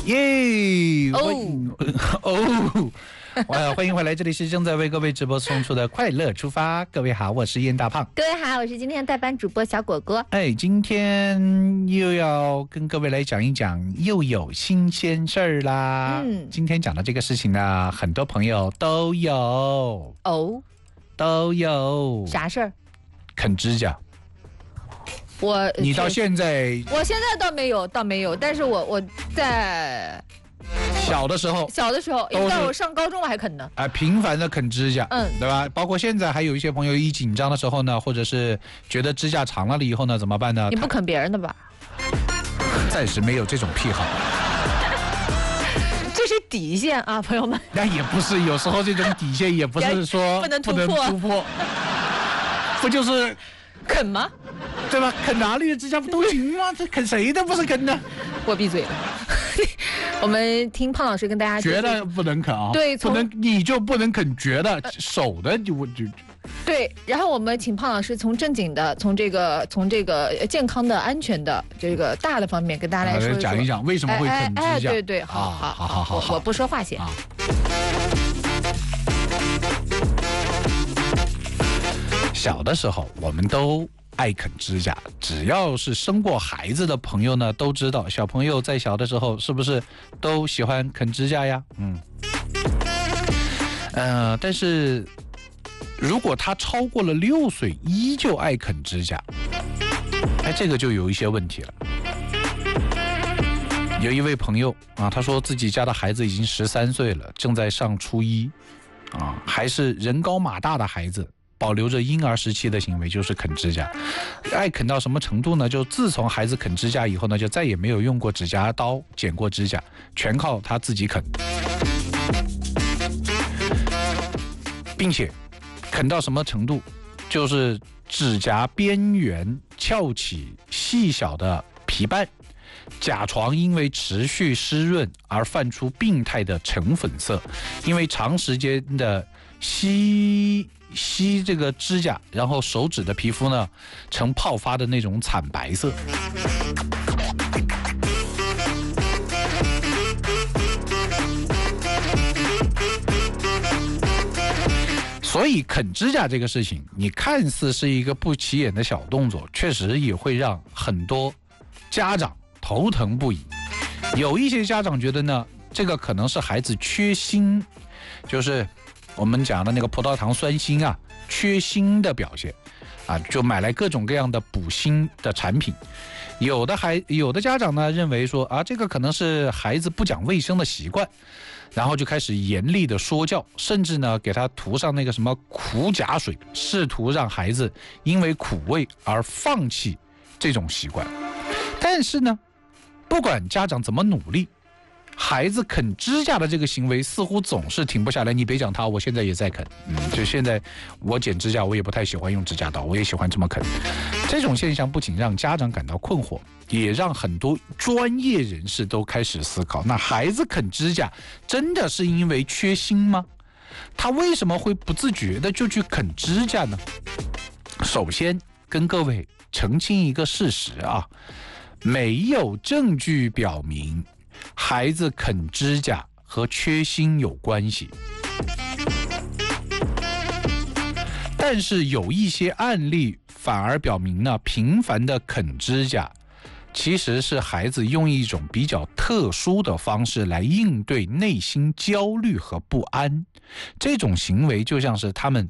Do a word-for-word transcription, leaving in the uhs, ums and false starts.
耶！哦哦，哇！欢迎回来，这里是正在为各位直播送出的快乐出发。各位好，我是燕大胖。 各位好，我是今天代班主播小果果。 哎，今天又要跟各位来讲一讲，又有新鲜事儿啦。嗯，今天讲的这个事情呢，很多朋友都有哦， 都有啥事儿？ 啃指甲。 我你到现在， 我现在倒没有，倒没有，但是我我在小的时候， 小的时候，因为我上高中我还啃呢， 啊、呃，频繁的啃指甲， 嗯， 对吧？包括现在还有一些朋友一紧张的时候呢，或者是觉得指甲长了了以后呢，怎么办呢？ 你不啃别人的吧？ 暂时没有这种癖好， 这是底线啊，朋友们。 那也不是，有时候这种底线也不是说不能突破，不能突破，不就是啃吗？ 对吧？啃哪里的指甲不都行吗？这啃谁的不是啃呢？ 我闭嘴了。我们听胖老师跟大家觉得不能啃啊， 对， 不能你就不能啃觉得手的就就。 对，然后我们请胖老师从正经的，从这个从这个健康的、安全的这个大的方面跟大家来说一说， 讲一讲为什么会啃指甲。 哎哎哎对对，好好好好好好， 我不说话先。 小的时候我们都爱啃指甲，只要是生过孩子的朋友呢，都知道小朋友在小的时候是不是都喜欢啃指甲呀？嗯，呃，但是如果他超过了六岁依旧爱啃指甲，哎，这个就有一些问题了。有一位朋友啊，他说自己家的孩子已经十三岁了，正在上初一，啊，还是人高马大的孩子。保留着婴儿时期的行为，就是啃指甲，爱啃到什么程度呢？就自从孩子啃指甲以后呢，就再也没有用过指甲刀剪过指甲，全靠他自己啃，并且啃到什么程度，就是指甲边缘翘起细小的皮瓣，甲床因为持续湿润而泛出病态的橙粉色，因为长时间的吸吸这个指甲，然后手指的皮肤呢呈泡发的那种惨白色。所以啃指甲这个事情，你看似是一个不起眼的小动作，确实也会让很多家长头疼不已。有一些家长觉得呢，这个可能是孩子缺锌，就是我们讲的那个葡萄糖酸锌啊，缺锌的表现啊，就买来各种各样的补锌的产品。有的孩有的家长呢认为说啊，这个可能是孩子不讲卫生的习惯，然后就开始严厉的说教，甚至呢给他涂上那个什么苦甲水，试图让孩子因为苦味而放弃这种习惯。但是呢，不管家长怎么努力，孩子啃指甲的这个行为似乎总是停不下来。你别讲他，我现在也在啃，嗯，就现在我剪指甲，我也不太喜欢用指甲刀，我也喜欢这么啃。这种现象不仅让家长感到困惑，也让很多专业人士都开始思考，那孩子啃指甲真的是因为缺锌吗？他为什么会不自觉的就去啃指甲呢？首先跟各位澄清一个事实啊，没有证据表明孩子啃指甲和缺锌有关系，但是有一些案例反而表明呢，频繁的啃指甲其实是孩子用一种比较特殊的方式来应对内心焦虑和不安。这种行为就像是他们